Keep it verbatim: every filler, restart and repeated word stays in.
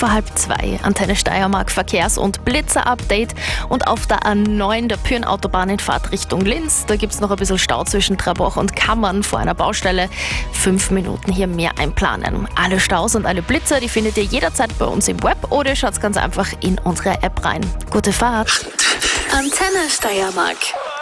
vor halb zwei. Antenne Steiermark Verkehrs- und Blitzer-Update. Und auf der A neun, der Pyhrn-Autobahn in Fahrtrichtung Linz, da gibt es noch ein bisschen Stau zwischen Trabach und Kammern vor einer Baustelle. Fünf Minuten hier mehr einplanen. Alle Staus und alle Blitzer, die findet ihr jederzeit bei uns im Web oder schaut ganz einfach in unsere App rein. Gute Fahrt! Antenne Steiermark.